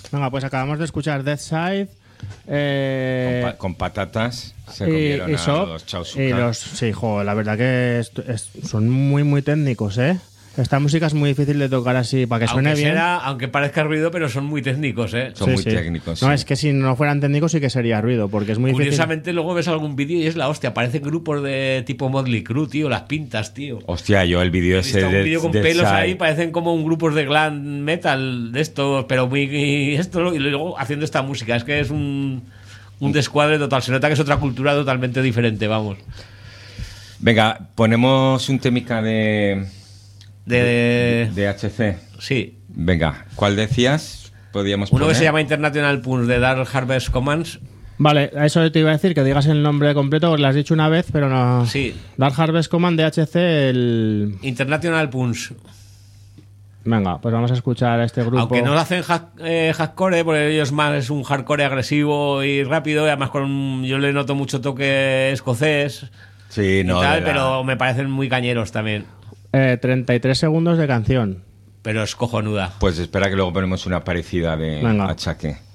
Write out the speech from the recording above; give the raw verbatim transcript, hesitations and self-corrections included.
Venga, pues acabamos de escuchar Death Side. Eh, con, pa- con patatas se y, comieron y a Shop, los Chausuka. y los sí, jo, la verdad que es- es- son muy muy técnicos, ¿eh? Esta música es muy difícil de tocar así para que suene Aunque, bien. será, aunque parezca ruido, pero son muy técnicos, ¿eh? Son Sí, muy sí. técnicos. No, sí. es que si no fueran técnicos sí que sería ruido, porque es muy Curiosamente, luego ves algún vídeo y es la hostia. Aparecen grupos de tipo Motley Crue, tío, las pintas, tío. Hostia, yo el vídeo He ese visto un de vídeo con de pelos Side. ahí, parecen como un grupos de glam metal de estos, pero muy y esto y luego haciendo esta música. Es que es un, un descuadre total. Se nota que es otra cultura totalmente diferente, vamos. Venga, ponemos un temica de, De, de H C. sí. Venga, ¿cuál decías? Podíamos Uno poner. que se llama International Punch de Dark Harvest Commands. Vale, a eso te iba a decir, que digas el nombre completo, porque lo has dicho una vez, pero no... Sí. Dark Harvest Command de H C, el... International Punch. Venga, pues vamos a escuchar a este grupo. Aunque no lo hacen ha- eh, hardcore, porque ellos más es un hardcore agresivo y rápido, y además con un- yo le noto mucho toque escocés Sí, y no, tal, de la- pero me parecen muy cañeros también. Eh, treinta y tres segundos de canción. Pero es cojonuda. Pues espera que luego ponemos una parecida de Venga. Achaque.